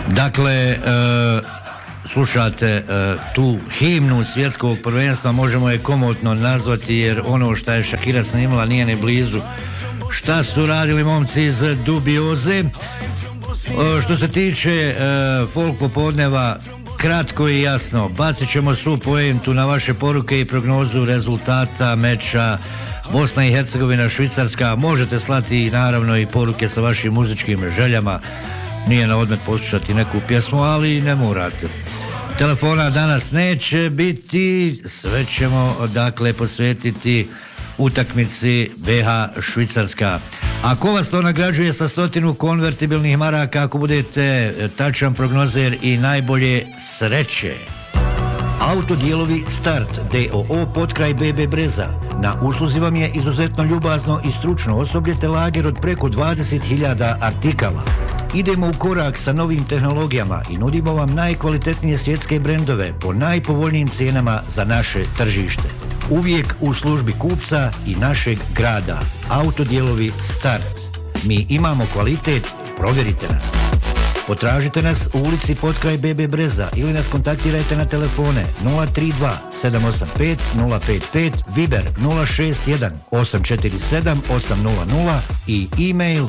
Dakle, slušate tu himnu svjetskog prvenstva, možemo je komotno nazvati, jer ono što je Shakira snimila nije ni blizu šta su radili momci iz Dubioze. Što se tiče folk popodneva, kratko i jasno, bacit ćemo svu poentu na vaše poruke i prognozu rezultata meča Bosna i Hercegovina Švicarska. Možete slati naravno i poruke sa vašim muzičkim željama, nije na odmet poslušati neku pjesmu, ali ne morate. Telefona danas neće biti, sve ćemo dakle posvetiti utakmici BH Švicarska. A ko vas to nagrađuje sa 100 konvertibilnih maraka ako budete tačan prognozer i najbolje sreće? Autodijelovi Start d.o.o. potkraj BB Breza. Na usluzi vam je izuzetno ljubazno i stručno osoblje te lager od preko 20.000 artikala. Idemo u korak sa novim tehnologijama i nudimo vam najkvalitetnije svjetske brendove po najpovoljnijim cijenama za naše tržište. Uvijek u službi kupca i našeg grada. Autodijelovi Start. Mi imamo kvalitet, provjerite nas. Potražite nas u ulici potkraj BB Breza ili nas kontaktirajte na telefone 032 785 055, Viber 061 847 800 i e-mail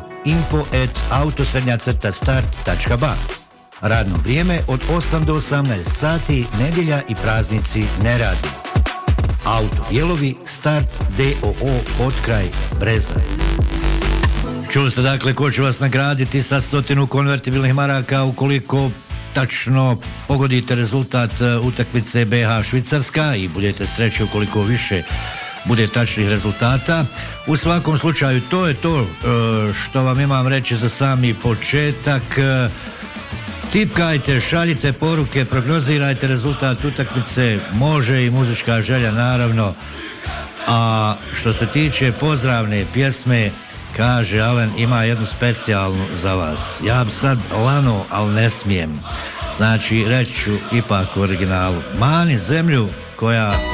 info@autosrednja-start.ba. Radno vrijeme od 8 do 18 sati, nedjelja i praznici ne radi. Autodijelovi Start d.o.o. potkraj Breza. Čuli ste dakle ko će vas nagraditi sa 100 konvertibilnih maraka ukoliko tačno pogodite rezultat utakmice BH Švicarska i budete sreći ukoliko više bude tačnih rezultata. U svakom slučaju to je to što vam imam reći za sami početak. Tipkajte, šaljite poruke, prognozirajte rezultat utakmice, može i muzička želja naravno. A što se tiče pozdravne pjesme, kaže Alen, ima jednu specijalnu za vas. Ja bi sad lano, ali ne smijem. Znači, reći ću ipak u originalu. Mani zemlju koja